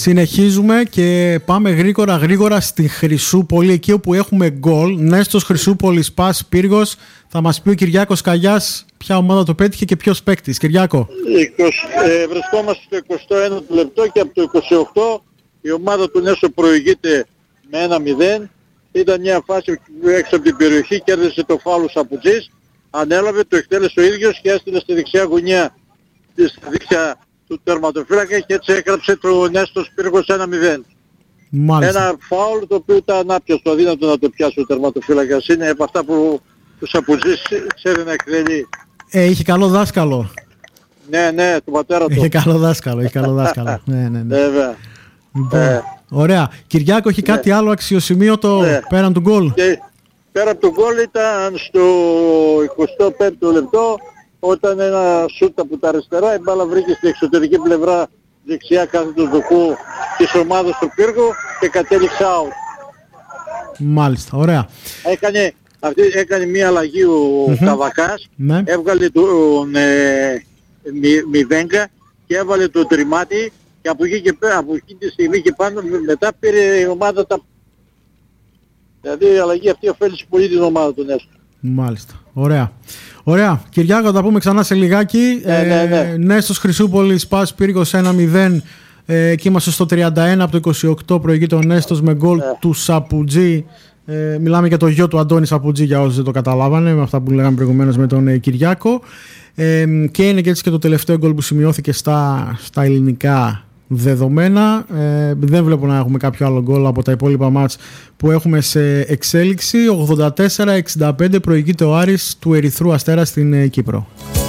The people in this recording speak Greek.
Συνεχίζουμε και πάμε γρήγορα στη Χρυσούπολη, εκεί όπου έχουμε γκολ. Νέστος Χρυσούπολης, ΠΑΣ Πύργος. Θα μας πει ο Κυριάκος Καγιάς ποια ομάδα το πέτυχε και ποιος παίκτης. Κυριάκο. Βρισκόμαστε στο 21ο λεπτό και από το 28 η ομάδα του Νέστο προηγείται με 1-0. Ήταν μια φάση έξω από την περιοχή, κέρδισε το φάουλ Σαπουτζής, ανέλαβε, το εκτέλεσε ο ίδιος και έστειλε στη δεξιά γωνιά, στη δεξιά του τερματοφύλακα και έτσι έκραψε το Νέστος Πύργος 1-0. Μάλιστα. Ένα φάουλ το οποίο ήταν άπιαστο, αδύνατο να το πιάσει ο τερματοφύλακας. Είναι από αυτά που ο Σαπουτζής ξέρει να εκτελεί. Είχε καλό δάσκαλο. Ναι, του πατέρα του. Είχε καλό δάσκαλο. Ναι. Βέβαια. Ωραία. Κυριάκο, έχει κάτι άλλο αξιοσημείωτο πέραν του γκολ? Πέρα από το γκολ ήταν στο 25ο λεπτό, όταν ένα σούτ από τα αριστερά, η μπάλα βρήκε στην εξωτερική πλευρά δεξιά κάθετος δοκού της ομάδας του Πύργου και κατέληξε out. Μάλιστα, ωραία. Έκανε μια αλλαγή ο Καβακάς, ναι. Έβγαλε τον Μιβέγκα και έβαλε τον Τριμάτη και από εκεί και πέρα, από εκεί τη στιγμή και πάνω μετά πήρε η ομάδα τα... Δηλαδή η αλλαγή αυτή ωφέλησε πολύ την ομάδα του Νέστου. Μάλιστα, ωραία. Κυριάκο, θα τα πούμε ξανά σε λιγάκι. Ναι. Νέστος Χρυσούπολης, ΠΑΣ Πύργος 1-0. Και είμαστε στο 31 από το 28, προηγείται ο Νέστος με γκολ του Σαπουτζή. Μιλάμε για το γιο του Αντώνη Σαπουτζή, για όσους δεν το καταλάβανε, με αυτά που λέγαμε προηγουμένως με τον Κυριάκο. Και είναι και έτσι και το τελευταίο γκολ που σημειώθηκε στα ελληνικά δεδομένα. Δεν βλέπω να έχουμε κάποιο άλλο γκολ από τα υπόλοιπα μάτς που έχουμε σε εξέλιξη. 84-65 προηγείται ο Άρης του Ερυθρού Αστέρα στην Κύπρο.